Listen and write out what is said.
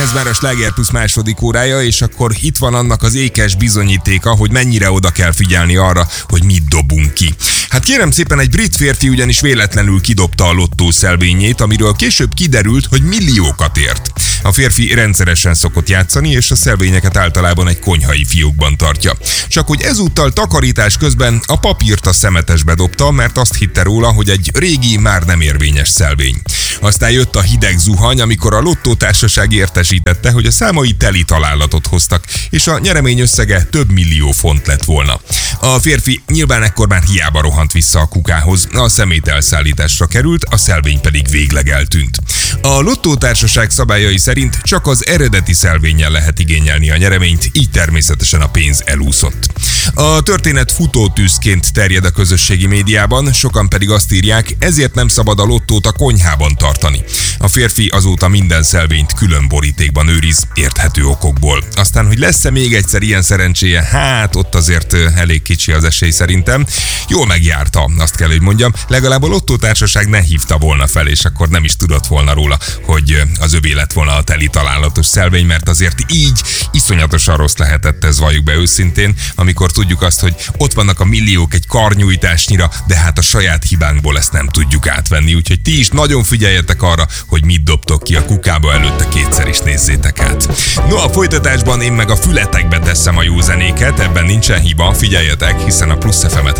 Ez már a Sláger Plus második órája, és akkor itt van annak az ékes bizonyítéka, hogy mennyire oda kell figyelni arra, hogy mit dobunk ki. Hát kérem szépen, egy brit férfi ugyanis véletlenül kidobta a lottószelvényét, amiről később kiderült, hogy milliókat ért. A férfi rendszeresen szokott játszani, és a szelvényeket általában egy konyhai fiókban tartja. Csak hogy ezúttal takarítás közben a papírt a szemetesbe dobta, mert azt hitte róla, hogy egy régi, már nem érvényes szelvény. Aztán jött a hideg zuhany, amikor a lottótársaság értesítette, hogy a számai teli találatot hoztak, és a nyeremény összege több millió font lett volna. A férfi nyilván ekkor már hiába rohant vissza a kukához, a szemét elszállításra került, a szelvény pedig végleg eltűnt. A lottótársaság szabályai szerint csak az eredeti szelvénnyel lehet igényelni a nyereményt, így természetesen a pénz elúszott. A történet futótűzként terjed a közösségi médiában, sokan pedig azt írják, ezért nem szabad a lottót a konyhában tartani. A férfi azóta minden szelvényt külön borítékban őriz, érthető okokból. Aztán, hogy lesz-e még egyszer ilyen szerencséje, hát ott azért elég kicsi az esély szerintem. Jól megjárta, azt kell, hogy mondjam, legalább a lottótársaság ne hívta volna fel, és akkor nem is tudott volna róla, hogy az övé lett volna a teli találatos szelvény, mert azért így iszonyatosan rossz lehetett ez, valljuk be őszintén, amikor tudjuk azt, hogy ott vannak a milliók egy karnyújtásnyira, de hát a saját hibánkból ezt nem tudjuk átvenni, úgyhogy ti is nagyon figyeljetek arra, hogy mit dobtok ki a kukába, előtte kétszer is nézzétek át. No, a folytatásban én meg a fületekbe teszem a jó zenéket, ebben nincsen hiba, figyeljetek, hiszen a Plusz FM-et